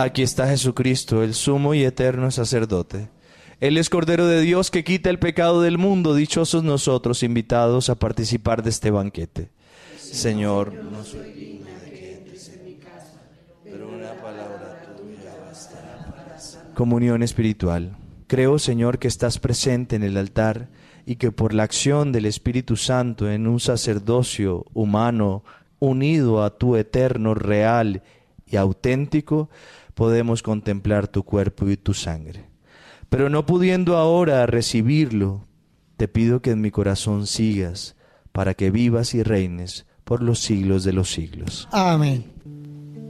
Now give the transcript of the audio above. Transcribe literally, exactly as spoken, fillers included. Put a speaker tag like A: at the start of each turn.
A: Aquí está Jesucristo, el sumo y eterno sacerdote. Él es Cordero de Dios que quita el pecado del mundo. Dichosos nosotros, invitados a participar de este banquete. Señor, no soy digno de que entres en mi casa, pero una palabra tuya bastará para salvar. Comunión espiritual. Creo, Señor, que estás presente en el altar y que por la acción del Espíritu Santo en un sacerdocio humano unido a tu eterno, real y auténtico, podemos contemplar tu cuerpo y tu sangre. Pero no pudiendo ahora recibirlo, te pido que en mi corazón sigas, para que vivas y reines por los siglos de los siglos.
B: Amén.